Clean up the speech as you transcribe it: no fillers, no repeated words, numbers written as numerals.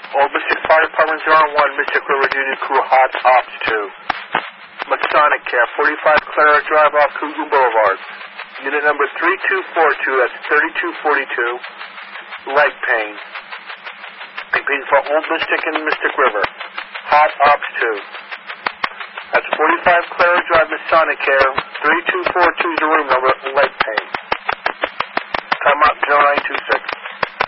Old Mystic Fire Department 0-1, Mystic River Duty Crew, Hot Ops 2. Masonic Care, 45 Clara Drive off Cougar Boulevard. Unit number 3242, that's 3242, leg pain. Repeating for Old Mystic and Mystic River. Hot Ops 2. That's 45 Clara Drive, Masonic Care, 3242 is the room number, leg pain. Time out 0926.